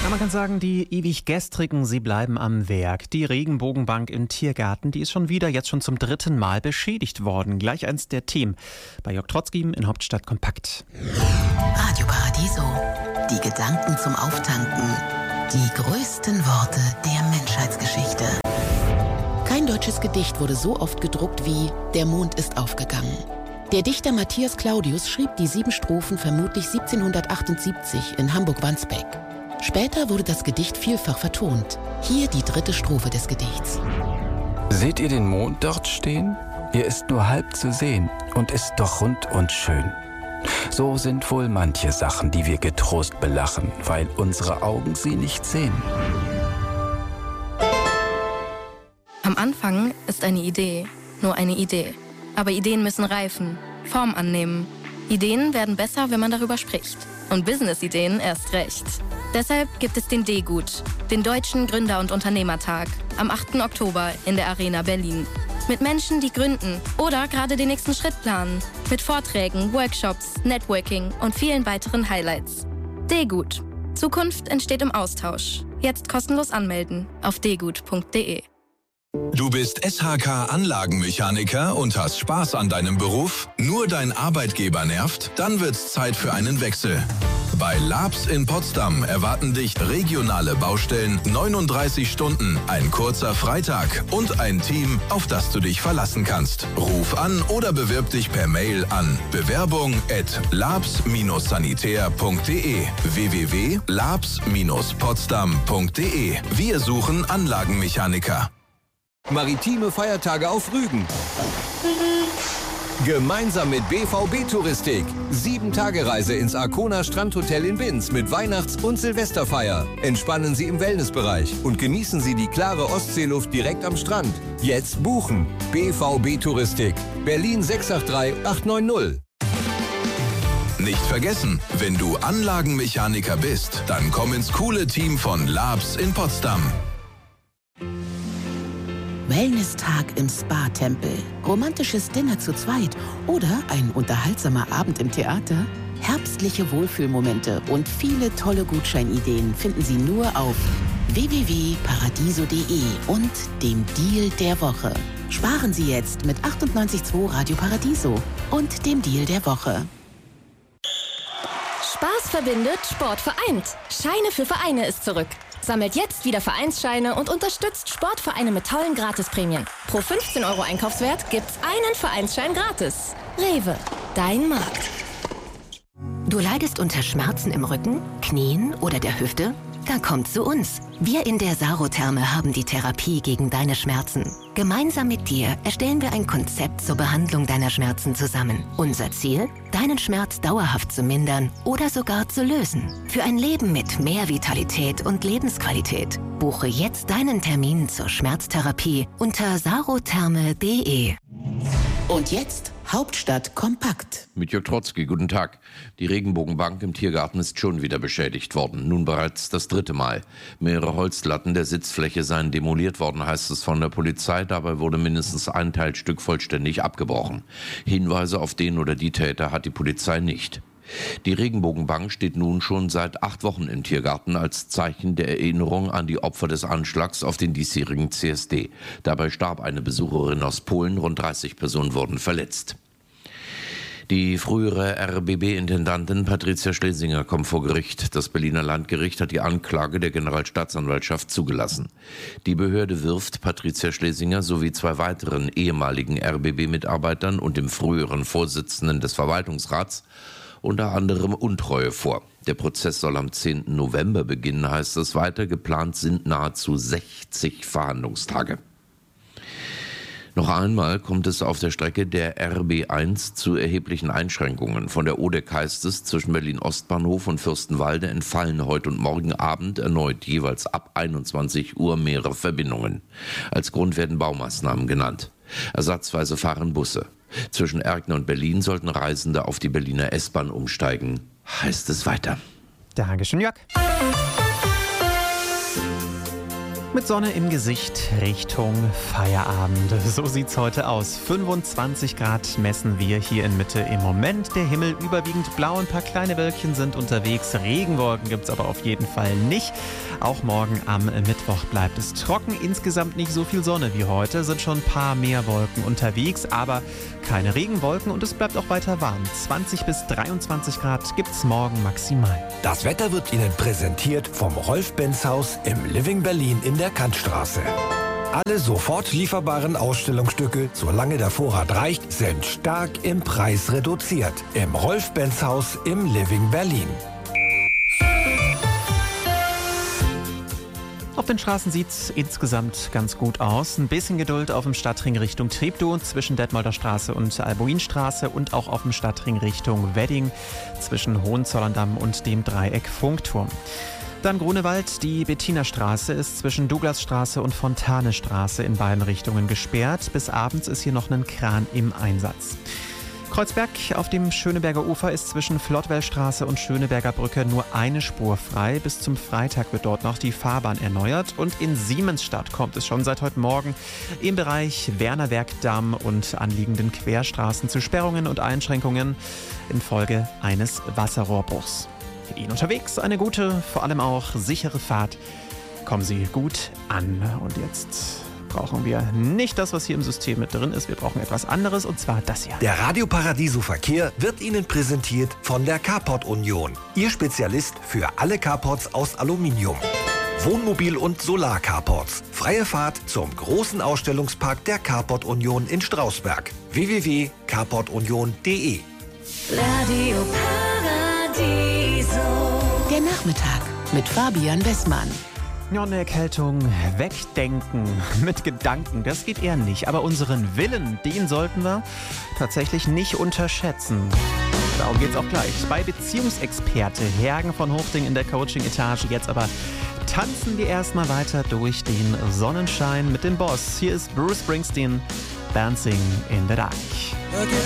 Ja, man kann sagen, die ewig Gestrigen, sie bleiben am Werk. Die Regenbogenbank im Tiergarten, die ist jetzt schon zum 3. Mal beschädigt worden. Gleich eins der Themen bei Jörg Trotzki in Hauptstadt Kompakt. Radio Paradiso. Die Gedanken zum Auftanken. Die größten Worte der Menschheitsgeschichte. Kein deutsches Gedicht wurde so oft gedruckt wie Der Mond ist aufgegangen. Der Dichter Matthias Claudius schrieb die 7 Strophen vermutlich 1778 in Hamburg-Wandsbek. Später wurde das Gedicht vielfach vertont. Hier die 3. Strophe des Gedichts. Seht ihr den Mond dort stehen? Er ist nur halb zu sehen und ist doch rund und schön. So sind wohl manche Sachen, die wir getrost belachen, weil unsere Augen sie nicht sehen. Am Anfang ist eine Idee nur eine Idee. Aber Ideen müssen reifen, Form annehmen. Ideen werden besser, wenn man darüber spricht. Und Business-Ideen erst recht. Deshalb gibt es den D-Gut, den Deutschen Gründer- und Unternehmertag, am 8. Oktober in der Arena Berlin. Mit Menschen, die gründen oder gerade den nächsten Schritt planen. Mit Vorträgen, Workshops, Networking und vielen weiteren Highlights. D-Gut. Zukunft entsteht im Austausch. Jetzt kostenlos anmelden auf dgut.de. Du bist SHK-Anlagenmechaniker und hast Spaß an deinem Beruf? Nur dein Arbeitgeber nervt? Dann wird's Zeit für einen Wechsel. Bei Labs in Potsdam erwarten dich regionale Baustellen, 39 Stunden, ein kurzer Freitag und ein Team, auf das du dich verlassen kannst. Ruf an oder bewirb dich per Mail an bewerbung@labs-sanitär.de www.labs-potsdam.de. Wir suchen Anlagenmechaniker. Maritime Feiertage auf Rügen. Gemeinsam mit BVB Touristik. 7-Tage-Reise ins Arkona Strandhotel in Binz mit Weihnachts- und Silvesterfeier. Entspannen Sie im Wellnessbereich und genießen Sie die klare Ostseeluft direkt am Strand. Jetzt buchen. BVB Touristik. Berlin 683 890. Nicht vergessen, wenn du Anlagenmechaniker bist, dann komm ins coole Team von Labs in Potsdam. Wellness-Tag im Spa-Tempel, romantisches Dinner zu zweit oder ein unterhaltsamer Abend im Theater? Herbstliche Wohlfühlmomente und viele tolle Gutscheinideen finden Sie nur auf www.paradiso.de und dem Deal der Woche. Sparen Sie jetzt mit 98.2 Radio Paradiso und dem Deal der Woche. Spaß verbindet, Sport vereint. Scheine für Vereine ist zurück. Sammelt jetzt wieder Vereinsscheine und unterstützt Sportvereine mit tollen Gratisprämien. Pro 15 € Einkaufswert gibt's einen Vereinsschein gratis. Rewe, dein Markt. Du leidest unter Schmerzen im Rücken, Knien oder der Hüfte? Dann komm zu uns. Wir in der Sarotherme haben die Therapie gegen deine Schmerzen. Gemeinsam mit dir erstellen wir ein Konzept zur Behandlung deiner Schmerzen zusammen. Unser Ziel? Deinen Schmerz dauerhaft zu mindern oder sogar zu lösen. Für ein Leben mit mehr Vitalität und Lebensqualität. Buche jetzt deinen Termin zur Schmerztherapie unter sarotherme.de. Und jetzt Hauptstadt kompakt. Mit Jörg Trotzki, guten Tag. Die Regenbogenbank im Tiergarten ist schon wieder beschädigt worden. Nun bereits das 3. Mal. Mehrere Holzlatten der Sitzfläche seien demoliert worden, heißt es von der Polizei. Dabei wurde mindestens ein Teilstück vollständig abgebrochen. Hinweise auf den oder die Täter hat die Polizei nicht. Die Regenbogenbank steht nun schon seit 8 Wochen im Tiergarten als Zeichen der Erinnerung an die Opfer des Anschlags auf den diesjährigen CSD. Dabei starb eine Besucherin aus Polen, rund 30 Personen wurden verletzt. Die frühere RBB-Intendantin Patricia Schlesinger kommt vor Gericht. Das Berliner Landgericht hat die Anklage der Generalstaatsanwaltschaft zugelassen. Die Behörde wirft Patricia Schlesinger sowie 2 weiteren ehemaligen RBB-Mitarbeitern und dem früheren Vorsitzenden des Verwaltungsrats unter anderem Untreue vor. Der Prozess soll am 10. November beginnen, heißt es weiter. Geplant sind nahezu 60 Verhandlungstage. Noch einmal kommt es auf der Strecke der RB1 zu erheblichen Einschränkungen. Von der Odeck heißt es, zwischen Berlin-Ostbahnhof und Fürstenwalde entfallen heute und morgen Abend erneut jeweils ab 21 Uhr mehrere Verbindungen. Als Grund werden Baumaßnahmen genannt. Ersatzweise fahren Busse. Zwischen Erkner und Berlin sollten Reisende auf die Berliner S-Bahn umsteigen, heißt es weiter. Dankeschön, Jörg. Mit Sonne im Gesicht Richtung Feierabend. So sieht's heute aus. 25 Grad messen wir hier in Mitte im Moment. Der Himmel überwiegend blau, ein paar kleine Wölkchen sind unterwegs. Regenwolken gibt's aber auf jeden Fall nicht. Auch morgen am Mittwoch bleibt es trocken. Insgesamt nicht so viel Sonne wie heute, sind schon ein paar mehr Wolken unterwegs, aber keine Regenwolken und es bleibt auch weiter warm. 20 bis 23 Grad gibt's morgen maximal. Das Wetter wird Ihnen präsentiert vom Rolf-Benz-Haus im Living Berlin in der Kantstraße. Alle sofort lieferbaren Ausstellungsstücke, solange der Vorrat reicht, sind stark im Preis reduziert. Im Rolf-Benz-Haus im Living Berlin. Auf den Straßen sieht's insgesamt ganz gut aus. Ein bisschen Geduld auf dem Stadtring Richtung Treptow zwischen Detmolder Straße und Albuinstraße und auch auf dem Stadtring Richtung Wedding zwischen Hohenzollern-Damm und dem Dreieck Funkturm. Dann Grunewald, die Bettiner-Straße ist zwischen Douglasstraße und Fontane-Straße in beiden Richtungen gesperrt. Bis abends ist hier noch ein Kran im Einsatz. Kreuzberg auf dem Schöneberger Ufer ist zwischen Flottwellstraße und Schöneberger Brücke nur eine Spur frei. Bis zum Freitag wird dort noch die Fahrbahn erneuert. Und in Siemensstadt kommt es schon seit heute Morgen im Bereich Wernerwerkdamm und anliegenden Querstraßen zu Sperrungen und Einschränkungen infolge eines Wasserrohrbruchs. Für ihn unterwegs eine gute, vor allem auch sichere Fahrt. Kommen Sie gut an. Und jetzt brauchen wir nicht das, was hier im System mit drin ist. Wir brauchen etwas anderes, und zwar das hier. Der Radio Paradiso Verkehr wird Ihnen präsentiert von der Carport Union. Ihr Spezialist für alle Carports aus Aluminium. Wohnmobil- und Solar-Carports. Freie Fahrt zum großen Ausstellungspark der Carport Union in Strausberg. www.carportunion.de. Radio Paradiso. Der Nachmittag mit Fabian Bessmann. Ja, eine Erkältung wegdenken mit Gedanken, das geht eher nicht. Aber unseren Willen, den sollten wir tatsächlich nicht unterschätzen. Darum geht's auch gleich. Bei Beziehungsexperte Hergen von Hochding in der Coaching-Etage. Jetzt aber tanzen wir erstmal weiter durch den Sonnenschein mit dem Boss. Hier ist Bruce Springsteen, Dancing in the Dark.